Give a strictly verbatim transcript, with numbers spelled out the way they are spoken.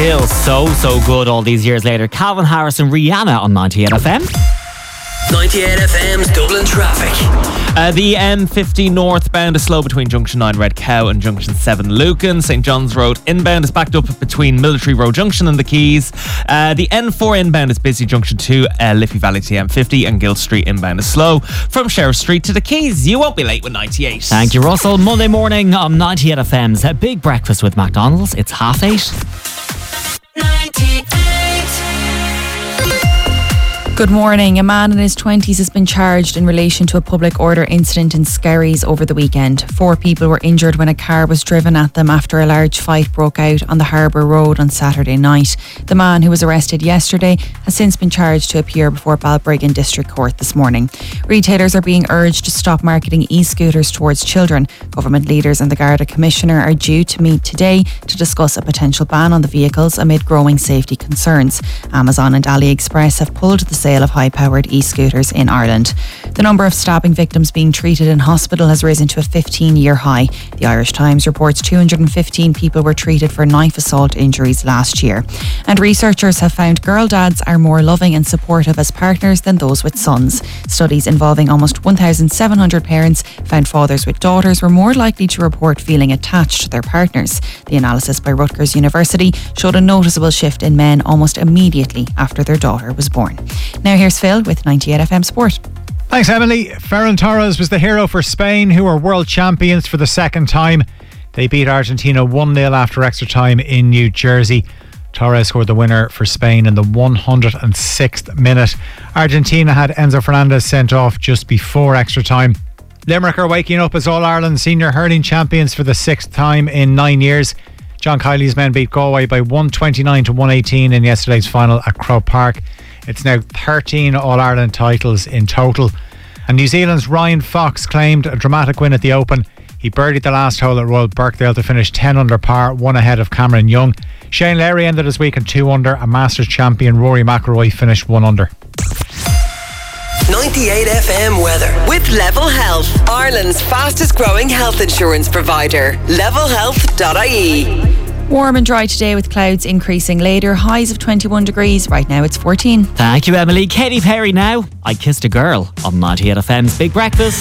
Still so, so good all these years later. Calvin Harris and Rihanna on ninety-eight F M. ninety-eight F M's Dublin traffic. Uh, the M fifty northbound is slow between Junction nine Red Cow and Junction seven Lucan. St John's Road inbound is backed up between Military Road Junction and the Keys. Uh, the N four inbound is busy Junction two, uh, Liffey Valley to the M fifty, and Guild Street inbound is slow from Sheriff Street to the Keys. You won't be late with ninety-eight. Thank you, Russell. Monday morning on ninety-eight F M's a Big Breakfast with McDonald's. It's half eight. ninety-eight. Good morning. A man in his twenties has been charged in relation to a public order incident in Skerries over the weekend. Four people were injured when a car was driven at them after a large fight broke out on the Harbour Road on Saturday night. The man, who was arrested yesterday, has since been charged to appear before Balbriggan District Court this morning. Retailers are being urged to stop marketing e-scooters towards children. Government leaders and the Garda Commissioner are due to meet today to discuss a potential ban on the vehicles amid growing safety concerns. Amazon and AliExpress have pulled the sale of high-powered e-scooters in Ireland. The number of stabbing victims being treated in hospital has risen to a fifteen-year high. The Irish Times reports two hundred fifteen people were treated for knife assault injuries last year. And researchers have found girl dads are more loving and supportive as partners than those with sons. Studies involving almost one thousand seven hundred parents found fathers with daughters were more likely to report feeling attached to their partners. The analysis by Rutgers University showed a noticeable shift in men almost immediately after their daughter was born. Now here's Phil with ninety-eight F M Sport. Thanks, Emily. Ferran Torres was the hero for Spain, who are world champions for the second time. They beat Argentina one nil after extra time in New Jersey. Torres scored the winner for Spain in the one hundred sixth minute. Argentina had Enzo Fernandez sent off just before extra time. Limerick are waking up as All-Ireland senior hurling champions for the sixth time in nine years. John Kiley's men beat Galway by one twenty-nine to one eighteen in yesterday's final at Croke Park. It's now thirteen All-Ireland titles in total. And New Zealand's Ryan Fox claimed a dramatic win at the Open. He birdied the last hole at Royal Birkdale to finish ten under par, one ahead of Cameron Young. Shane Lowry ended his week in two under, and Masters champion Rory McIlroy finished one under. ninety-eight F M weather with Level Health, Ireland's fastest growing health insurance provider. level health dot I E. Warm and dry today with clouds increasing later. Highs of twenty-one degrees. Right now it's fourteen. Thank you, Emily. Katy Perry now. I Kissed a Girl on ninety-eight F M's Big Breakfast.